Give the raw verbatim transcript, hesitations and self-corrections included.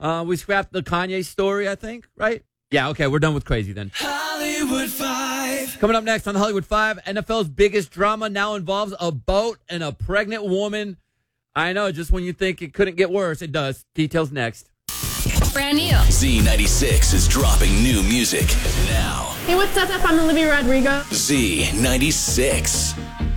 Uh, we scrapped the Kanye story, I think, right? Yeah, okay, we're done with crazy then. Hollywood Five. Coming up next on the Hollywood Five, N F L's biggest drama now involves a boat and a pregnant woman. I know, just when you think it couldn't get worse, it does. Details next. Brand new. Z ninety-six is dropping new music now. Hey, what's up? I'm Olivia Rodrigo. Z ninety-six.